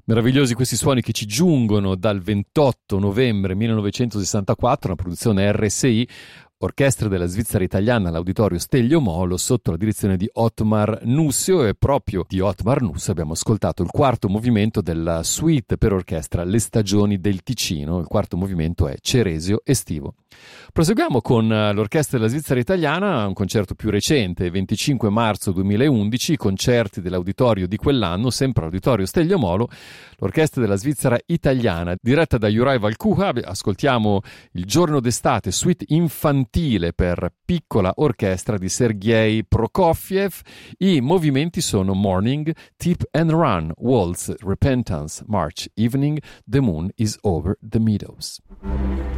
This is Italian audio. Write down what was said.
Meravigliosi questi suoni che ci giungono dal 28 novembre 1964, una produzione RSI, Orchestra della Svizzera Italiana all'Auditorio Stelio Molo sotto la direzione di Ottmar Nussio, e proprio di Ottmar Nussio abbiamo ascoltato il quarto movimento della suite per orchestra Le Stagioni del Ticino. Il quarto movimento è Ceresio estivo. Proseguiamo con l'Orchestra della Svizzera Italiana, un concerto più recente, 25 marzo 2011, concerti dell'auditorio di quell'anno, sempre all'Auditorio Stelio Molo, l'Orchestra della Svizzera Italiana, diretta da Juraj Valkuha. Ascoltiamo Il giorno d'estate, suite infantile per piccola orchestra di Sergei Prokofiev. I movimenti sono Morning, Tip and Run, Waltz, Repentance, March, Evening, The Moon is over the Meadows.